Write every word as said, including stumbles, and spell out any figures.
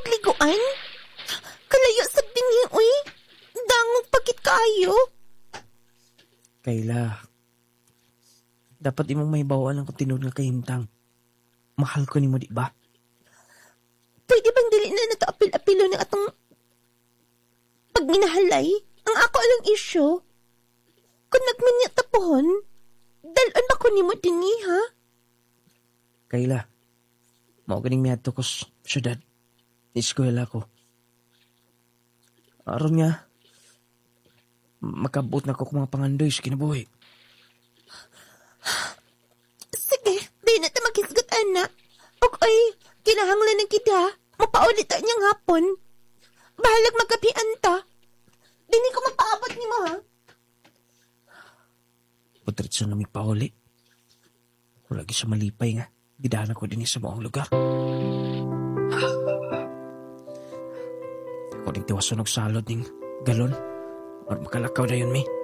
magliguan? Kalayo sa dinhi, uy. Dangog pagit kaayo. Kayla, dapat imong may bawaan ang tinud nga kahimtang. Mahal ko nimo, di ba? Pwede bang dili na nato apil-apilo ng atong pagminahalay? Ang ako alang isyo. Kung nagminya tapuhon, dalon ba ko nimo dinhi, ha? Kayla, mao ganing miadto ko sa syudad. Eskwela ko. Aron nga, makabot na ko kung mga pangandoy sa kinabuhi. Sige, di na ta maghisgot, anak. Og ay, kinahanglan ng kita. Mapaulit ta niyang hapon. Bahalag magabian ta. Dini ko mapaabot ni mo, ha? Putrit sa namig pauli. Wala lagi sa malipay nga. Gidaan ako din sa buong lugar. Ako din tiwasan og salod ning galon. Or makalakaw na yun, mi.